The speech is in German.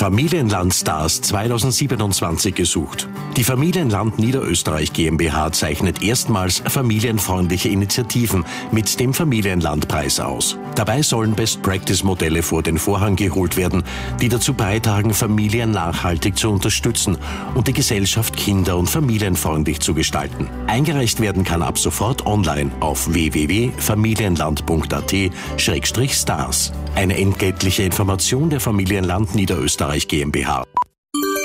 Familienland Stars 2027 gesucht. Die Familienland Niederösterreich GmbH zeichnet erstmals familienfreundliche Initiativen mit dem Familienlandpreis aus. Dabei sollen Best-Practice-Modelle vor den Vorhang geholt werden, die dazu beitragen, Familien nachhaltig zu unterstützen und die Gesellschaft kinder- und familienfreundlich zu gestalten. Eingereicht werden kann ab sofort online auf www.familienland.at/stars. Eine entgeltliche Information der Familienland Niederösterreich GmbH.